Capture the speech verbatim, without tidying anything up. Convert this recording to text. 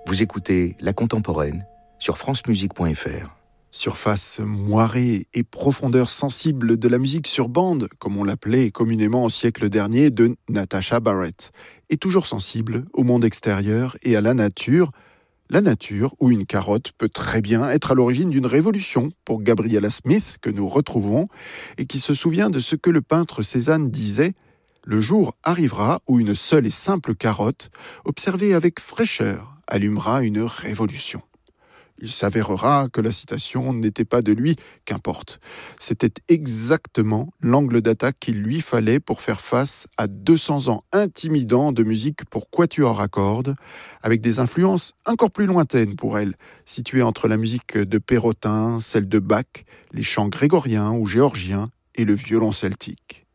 Vous écoutez La Contemporaine sur francemusique point f r. Surface moirée et profondeur sensible de la musique sur bande, comme on l'appelait communément au siècle dernier, de Natasha Barrett, est toujours sensible au monde extérieur et à la nature. La nature, où une carotte peut très bien être à l'origine d'une révolution pour Gabriella Smith, que nous retrouvons, et qui se souvient de ce que le peintre Cézanne disait « Le jour arrivera où une seule et simple carotte, observée avec fraîcheur, allumera une révolution. » Il s'avérera que la citation n'était pas de lui, qu'importe. C'était exactement l'angle d'attaque qu'il lui fallait pour faire face à deux cents ans intimidants de musique pour quatuor à cordes, avec des influences encore plus lointaines pour elle, situées entre la musique de Perrotin, celle de Bach, les chants grégoriens ou géorgiens et le violon celtique.